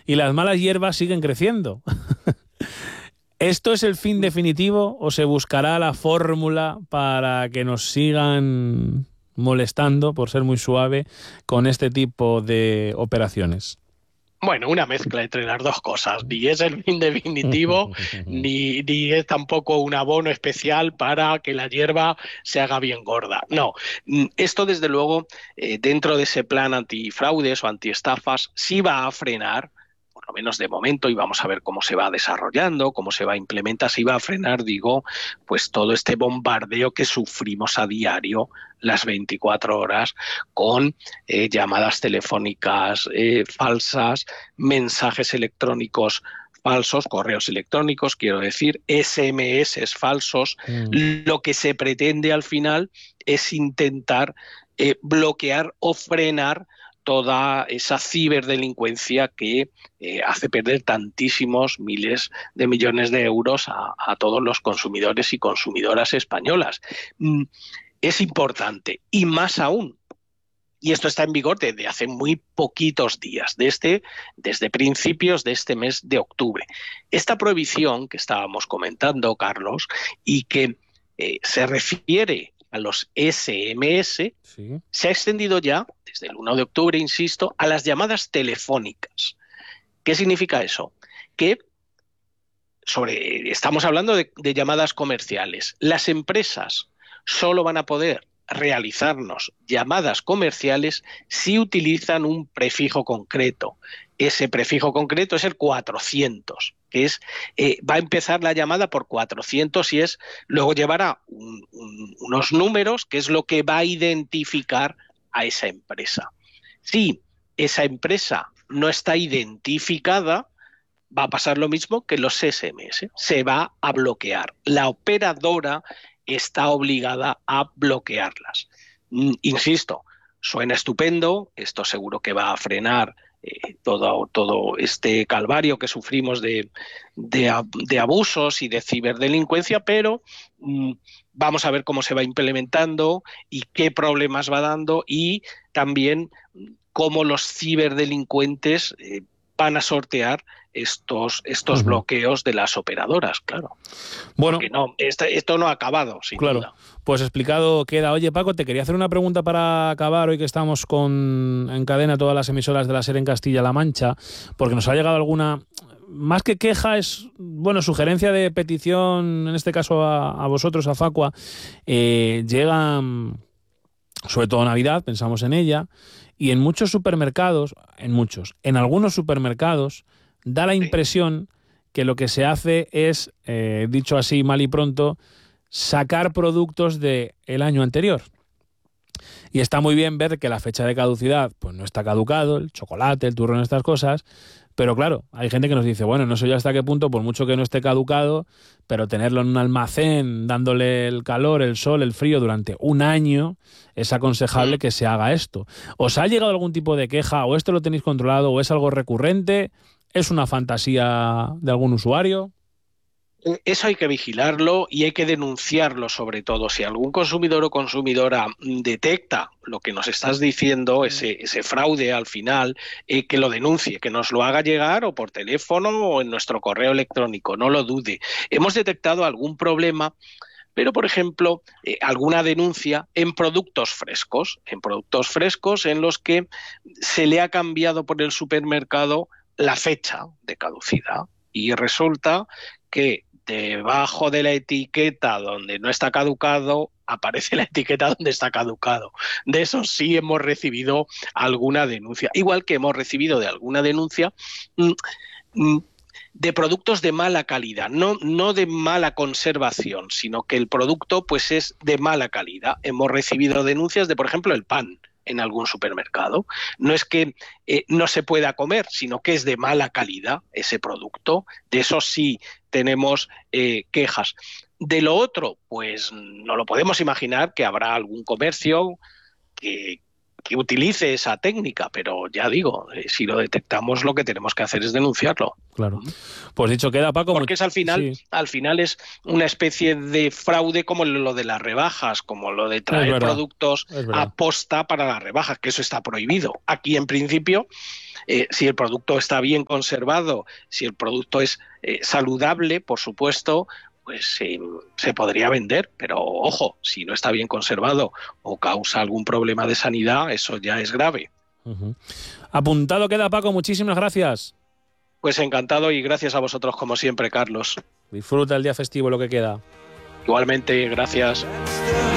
y las malas hierbas siguen creciendo. ¿Esto es el fin definitivo o se buscará la fórmula para que nos sigan molestando, por ser muy suave, con este tipo de operaciones? Bueno, una mezcla entre las dos cosas. Ni es el fin definitivo, ni es tampoco un abono especial para que la hierba se haga bien gorda. No, esto desde luego, dentro de ese plan antifraudes o antiestafas, sí va a frenar, por lo menos de momento, y vamos a ver cómo se va desarrollando, cómo se va a implementar, sí va a frenar, digo, pues todo este bombardeo que sufrimos a diario las 24 horas con llamadas telefónicas falsas, mensajes electrónicos falsos, correos electrónicos, quiero decir, SMS falsos. Lo que se pretende al final es intentar bloquear o frenar toda esa ciberdelincuencia que hace perder tantísimos miles de millones de euros a todos los consumidores y consumidoras españolas. Es importante, y más aún, y esto está en vigor desde hace muy poquitos días, desde principios de este mes de octubre. Esta prohibición que estábamos comentando, Carlos, y que se refiere a los SMS, Sí. se ha extendido ya, desde el 1 de octubre, insisto, a las llamadas telefónicas. ¿Qué significa eso? Que estamos hablando de llamadas comerciales. Las empresas solo van a poder realizarnos llamadas comerciales si utilizan un prefijo concreto. Ese prefijo concreto es el 400, que es, va a empezar la llamada por 400 y luego llevará unos números, que es lo que va a identificar a esa empresa. Si esa empresa no está identificada, va a pasar lo mismo que los SMS, se va a bloquear. La operadora está obligada a bloquearlas. Insisto, suena estupendo, esto seguro que va a frenar todo este calvario que sufrimos de abusos y de ciberdelincuencia, pero vamos a ver cómo se va implementando y qué problemas va dando, y también cómo los ciberdelincuentes van a sortear estos bloqueos de las operadoras, claro. Bueno, Porque no, esto no ha acabado, sin claro, duda. pues explicado queda. Oye, Paco, te quería hacer una pregunta para acabar, hoy que estamos en cadena todas las emisoras de la SER en Castilla-La Mancha, porque nos ha llegado alguna, más que queja, es, bueno, sugerencia de petición, en este caso a vosotros, a Facua. Llega, sobre todo Navidad, pensamos en ella, y en muchos supermercados, en algunos supermercados, da la impresión que lo que se hace es, dicho así mal y pronto, sacar productos del año anterior. Y está muy bien ver que la fecha de caducidad pues no está caducado, el chocolate, el turrón, estas cosas, pero claro, hay gente que nos dice, bueno, no sé yo hasta qué punto, por mucho que no esté caducado, pero tenerlo en un almacén, dándole el calor, el sol, el frío durante un año, es aconsejable que se haga esto. ¿Os ha llegado algún tipo de queja, o esto lo tenéis controlado, o es algo recurrente? ¿Es una fantasía de algún usuario? Eso hay que vigilarlo y hay que denunciarlo, sobre todo. Si algún consumidor o consumidora detecta lo que nos estás diciendo, ese fraude al final, que lo denuncie, que nos lo haga llegar o por teléfono o en nuestro correo electrónico, no lo dude. Hemos detectado algún problema, pero, por ejemplo, alguna denuncia en productos frescos en los que se le ha cambiado por el supermercado la fecha de caducidad, y resulta que debajo de la etiqueta donde no está caducado aparece la etiqueta donde está caducado. De eso sí hemos recibido alguna denuncia, igual que hemos recibido de alguna denuncia mm, mm, de productos de mala calidad, no de mala conservación, sino que el producto pues es de mala calidad. Hemos recibido denuncias de, por ejemplo, el pan en algún supermercado. No es que no se pueda comer, sino que es de mala calidad ese producto. De eso sí tenemos quejas. De lo otro, pues no lo podemos imaginar, que habrá algún comercio que que utilice esa técnica, pero ya digo, si lo detectamos, lo que tenemos que hacer es denunciarlo. Claro. Pues dicho queda, Paco. Porque es al final es una especie de fraude como lo de las rebajas, como lo de traer productos a posta para las rebajas, que eso está prohibido. Aquí, en principio, si el producto está bien conservado, si el producto es saludable, por supuesto, pues se podría vender, pero ojo, si no está bien conservado o causa algún problema de sanidad, eso ya es grave. Apuntado queda, Paco, muchísimas gracias. Pues encantado y gracias a vosotros como siempre, Carlos. Disfruta el día festivo, lo que queda. Igualmente, gracias.